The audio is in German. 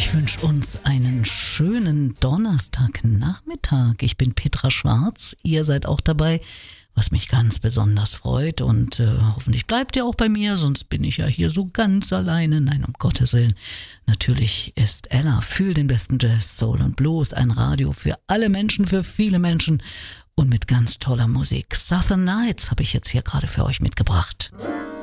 Ich wünsche uns einen schönen Donnerstagnachmittag. Ich bin Petra Schwarz, ihr seid auch dabei, was mich ganz besonders freut und hoffentlich bleibt ihr auch bei mir, sonst bin ich ja hier so ganz alleine. Nein, um Gottes Willen. Natürlich ist Ella für den besten Jazz, Soul und Blues ein Radio für alle Menschen, für viele Menschen und mit ganz toller Musik. Southern Nights habe ich jetzt hier gerade für euch mitgebracht.